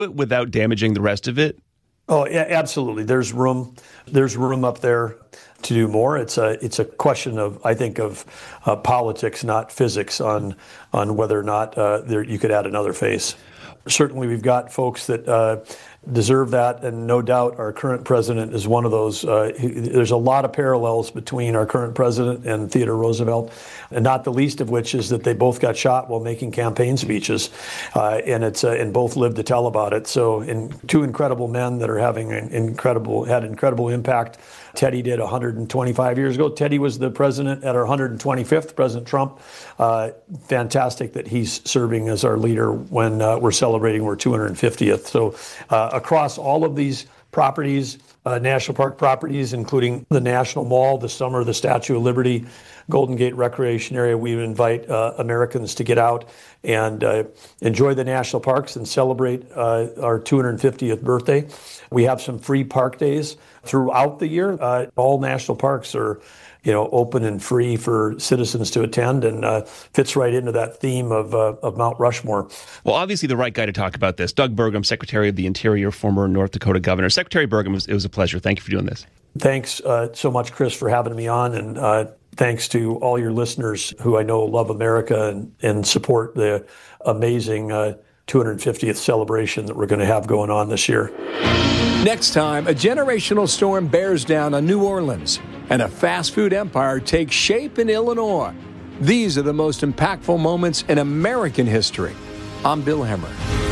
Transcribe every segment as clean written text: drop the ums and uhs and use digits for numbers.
but without damaging the rest of it? Oh, yeah, absolutely. There's room up there to do more. It's a question of, I think, of politics, not physics, on whether or not you could add another phase. Certainly, we've got folks that deserve that, and no doubt our current president is one of those. There's a lot of parallels between our current president and Theodore Roosevelt, and not the least of which is that they both got shot while making campaign speeches, and both lived to tell about it. So, two incredible men that are having had incredible impact. Teddy did 125 years ago. Teddy was the president at our 125th, President Trump. Fantastic that he's serving as our leader when we're celebrating our 250th. So across all of these properties, national park properties, including the National Mall, the Summer, the Statue of Liberty, Golden Gate Recreation Area, we invite Americans to get out and enjoy the national parks and celebrate our 250th birthday. We have some free park days throughout the year. All national parks are open and free for citizens to attend, and fits right into that theme of Mount Rushmore. Well, obviously the right guy to talk about this, Doug Burgum, Secretary of the Interior, former North Dakota governor. Secretary Burgum, it was a pleasure. Thank you for doing this. Thanks so much, Chris, for having me on, and thanks to all your listeners who I know love America and support the amazing 250th celebration that we're going to have going on this year. Next time, a generational storm bears down on New Orleans, and a fast food empire takes shape in Illinois. These are the most impactful moments in American history. I'm Bill Hemmer.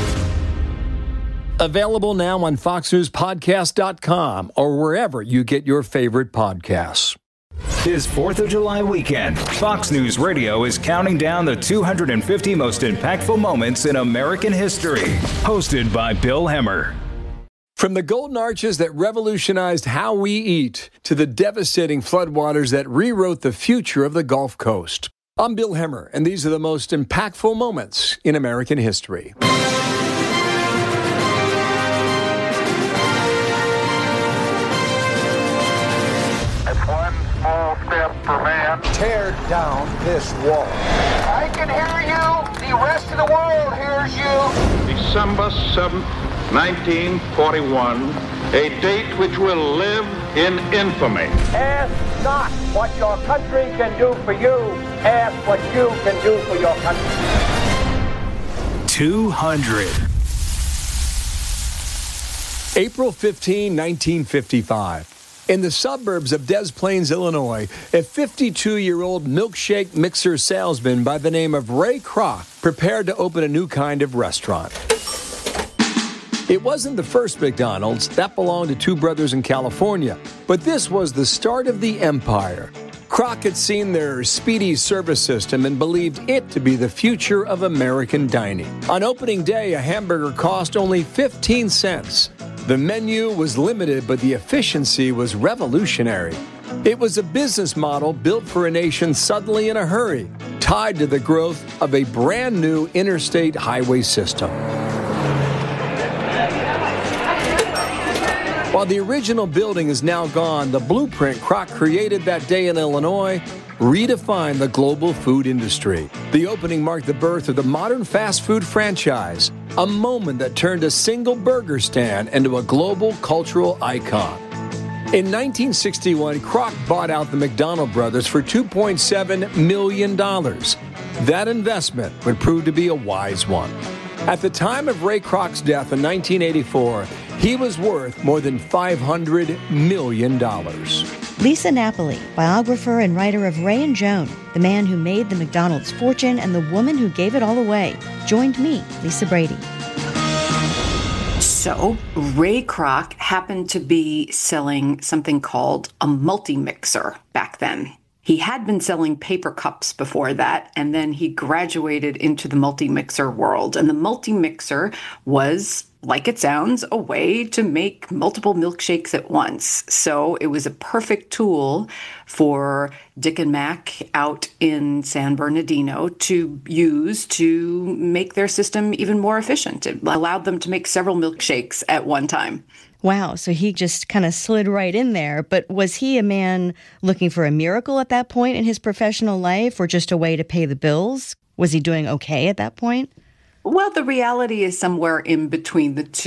Available now on FoxNewsPodcast.com or wherever you get your favorite podcasts. This 4th of July weekend, Fox News Radio is counting down the 250 most impactful moments in American history. Hosted by Bill Hemmer. From the golden arches that revolutionized how we eat to the devastating floodwaters that rewrote the future of the Gulf Coast. I'm Bill Hemmer, and these are the most impactful moments in American history. For man. Tear down this wall. I can hear you. The rest of the world hears you. December 7th, 1941, a date which will live in infamy. Ask not what your country can do for you. Ask what you can do for your country. 200. April 15, 1955. In the suburbs of Des Plaines, Illinois, a 52-year-old milkshake mixer salesman by the name of Ray Kroc prepared to open a new kind of restaurant. It wasn't the first McDonald's. That belonged to two brothers in California. But this was the start of the empire. Kroc had seen their speedy service system and believed it to be the future of American dining. On opening day, a hamburger cost only 15 cents. The menu was limited, but the efficiency was revolutionary. It was a business model built for a nation suddenly in a hurry, tied to the growth of a brand new interstate highway system. While the original building is now gone, the blueprint Kroc created that day in Illinois redefined the global food industry. The opening marked the birth of the modern fast food franchise, a moment that turned a single burger stand into a global cultural icon. In 1961, Kroc bought out the McDonald brothers for $2.7 million. That investment would prove to be a wise one. At the time of Ray Kroc's death in 1984, he was worth more than $500 million. Lisa Napoli, biographer and writer of Ray and Joan, the man who made the McDonald's fortune and the woman who gave it all away, joined me, Lisa Brady. So, Ray Kroc happened to be selling something called a multi-mixer back then. He had been selling paper cups before that, and then he graduated into the multi-mixer world. And the multi-mixer was, like it sounds, a way to make multiple milkshakes at once. So it was a perfect tool for Dick and Mac out in San Bernardino to use to make their system even more efficient. It allowed them to make several milkshakes at one time. Wow, so he just kind of slid right in there. But was he a man looking for a miracle at that point in his professional life, or just a way to pay the bills? Was he doing okay at that point? Well, the reality is somewhere in between the two.